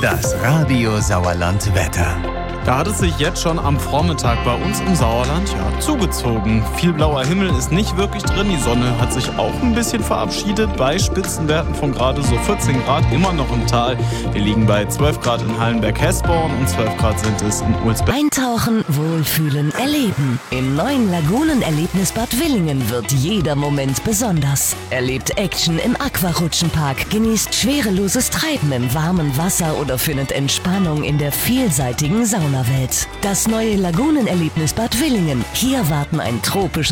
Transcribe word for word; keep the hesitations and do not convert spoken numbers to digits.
Das Radio Sauerland Wetter. Da hat es sich jetzt schon am Vormittag bei uns im Sauerland ja zugezogen. Viel blauer Himmel ist nicht wirklich drin. Die Sonne hat sich auch ein bisschen verabschiedet bei Spitzenwerten von gerade so vierzehn Grad, immer noch im Tal. Wir liegen bei zwölf Grad in Hallenberg-Hesborn und zwölf Grad sind es in Ulsberg. Eintauchen, wohlfühlen, erleben. Im neuen Lagunenerlebnis-Bad Villingen wird jeder Moment besonders. Erlebt Action im Aquarutschenpark, genießt schwereloses Treiben im warmen Wasser oder findet Entspannung in der vielseitigen Sauna. Welt. Das neue Lagunenerlebnis Bad Villingen. Hier warten ein tropisches